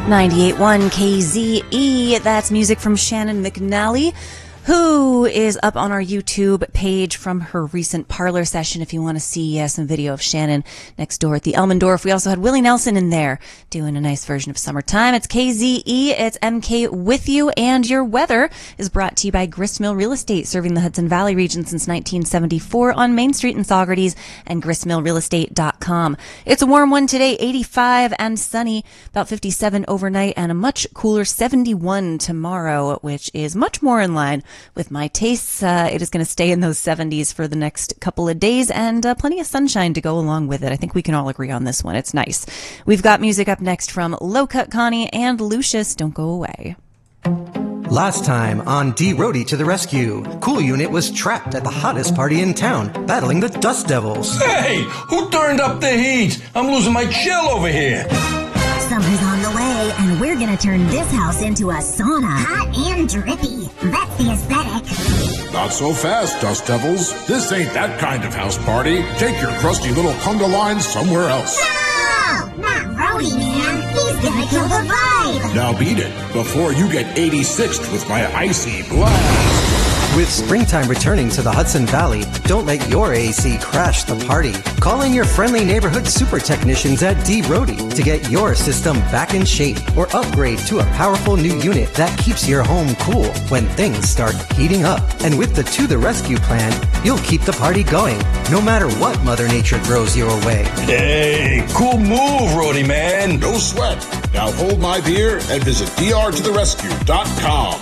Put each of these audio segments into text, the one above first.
98.1 KZE, that's music from Shannon McNally, who is up on our YouTube page from her recent parlor session if you want to see some video of Shannon next door at the Elmendorf. We also had Willie Nelson in there doing a nice version of Summertime. It's KZE, it's MK with you, and your weather is brought to you by Gristmill Real Estate, serving the Hudson Valley region since 1974 on Main Street in Saugerties and gristmillrealestate.com. It's a warm one today, 85 and sunny, about 57 overnight, and a much cooler 71 tomorrow, which is much more in line with my tastes. It is going to stay in those 70s for the next couple of days, and plenty of sunshine to go along with it. I think we can all agree on this one. It's nice. We've got music up next from Low Cut Connie and Lucius. Don't go away. Last time on D. Rhodey to the rescue, Cool Unit was trapped at the hottest party in town, battling the Dust Devils. Hey, who turned up the heat? I'm losing my chill over here. Summer's on the way, and we're gonna turn this house into a sauna. Hot and drippy. That's the aesthetic. Not so fast, Dust Devils. This ain't that kind of house party. Take your crusty little conga lines somewhere else. No! Not Rhodey, man. He's gonna kill the vibe. Now beat it before you get 86th with my icy blast. With springtime returning to the Hudson Valley, don't let your AC crash the party. Call in your friendly neighborhood super technicians at D. Rhodey to get your system back in shape, or upgrade to a powerful new unit that keeps your home cool when things start heating up. And with the To the Rescue plan, you'll keep the party going, no matter what Mother Nature throws your way. Hey, cool move, Rhodey man. No sweat. Now hold my beer and visit drtotherescue.com.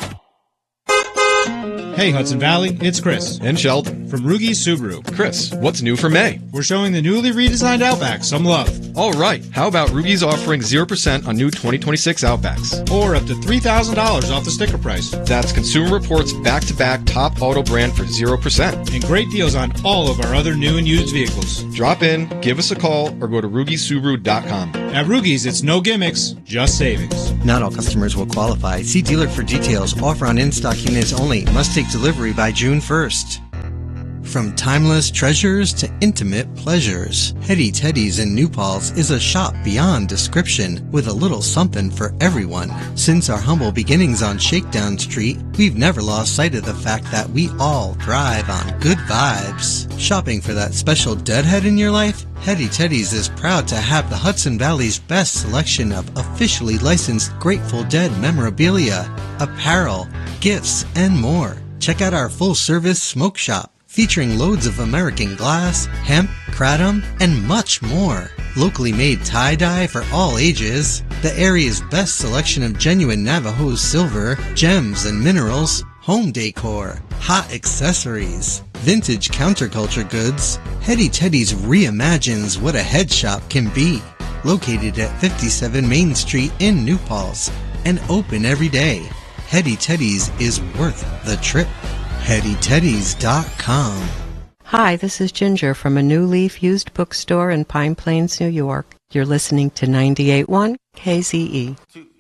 Hey Hudson Valley, it's Chris. And Sheldon. From Rugi Subaru. Chris, what's new for May? We're showing the newly redesigned Outback some love. All right, how about Rugi's offering 0% on new 2026 Outbacks? Or up to $3,000 off the sticker price. That's Consumer Reports back-to-back top auto brand for 0%. And great deals on all of our other new and used vehicles. Drop in, give us a call, or go to RugiSubaru.com. At Rugi's, it's no gimmicks, just savings. Not all customers will qualify. See dealer for details. Offer on in-stock units only. Must take delivery by June 1st. From timeless treasures to intimate pleasures, Hetty Teddy's in New Paltz is a shop beyond description with a little something for everyone. Since our humble beginnings on Shakedown Street, we've never lost sight of the fact that we all thrive on good vibes. Shopping for that special deadhead in your life? Hetty Teddy's is proud to have the Hudson Valley's best selection of officially licensed Grateful Dead memorabilia, apparel, gifts, and more. Check out our full-service smoke shop, featuring loads of American glass, hemp, kratom, and much more. Locally made tie-dye for all ages, the area's best selection of genuine Navajo silver, gems and minerals, home decor, hot accessories, vintage counterculture goods. Hetty Teddy's reimagines what a head shop can be. Located at 57 Main Street in New Paltz and open every day. Hetty Teddy's is worth the trip. HettyTeddies.com. Hi, this is Ginger from a New Leaf used bookstore in Pine Plains, New York. You're listening to 98.1 KZE.